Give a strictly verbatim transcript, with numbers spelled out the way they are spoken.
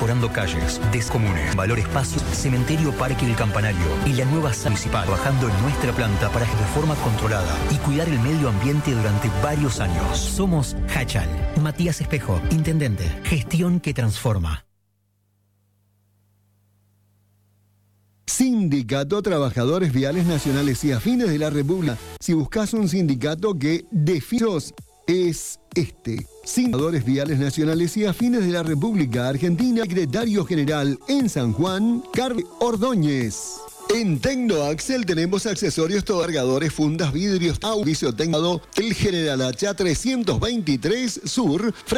mejorando calles, descomunes, valor espacios, cementerio Parque El Campanario y la nueva sala municipal, trabajando en nuestra planta para que de forma controlada y cuidar el medio ambiente durante varios años. Somos Hachal. Matías Espejo, intendente. Gestión que transforma. Sindicato Trabajadores Viales Nacionales y Afines de la República. Si buscas un sindicato que definos es este. Trabajadores Viales Nacionales y Afines de la República Argentina. Secretario General en San Juan, Carlos Ordóñez. En Tecnoaxel tenemos accesorios, todo, cargadores, fundas, vidrios, audicio tecnado, el General Hacha trescientos veintitrés Sur.